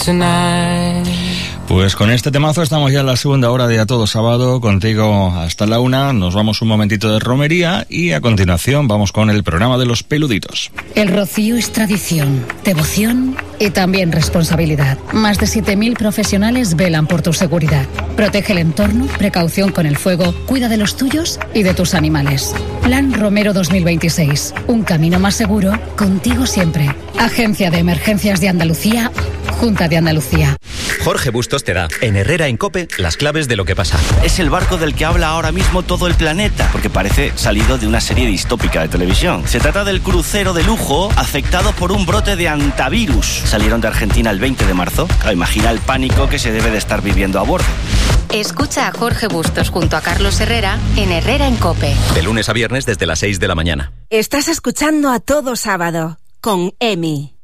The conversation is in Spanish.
tonight. Pues con este temazo estamos ya en la segunda hora de A Todo Sábado, contigo hasta la 1, nos vamos un momentito de romería y a continuación vamos con el programa de los peluditos. El rocío es tradición, devoción y también responsabilidad. Más de 7.000 profesionales velan por tu seguridad. Protege el entorno, precaución con el fuego, cuida de los tuyos y de tus animales. Plan Romero 2026, un camino más seguro, contigo siempre. Agencia de Emergencias de Andalucía, Junta de Andalucía. Jorge Bustos te da, en Herrera en COPE, las claves de lo que pasa. Es el barco del que habla ahora mismo todo el planeta, porque parece salido de una serie distópica de televisión. Se trata del crucero de lujo afectado por un brote de antivirus. Salieron de Argentina el 20 de marzo. Imagina el pánico que se debe de estar viviendo a bordo. Escucha a Jorge Bustos junto a Carlos Herrera en Herrera en COPE. De lunes a viernes desde las 6 de la mañana. Estás escuchando A Todo Sábado con Emi.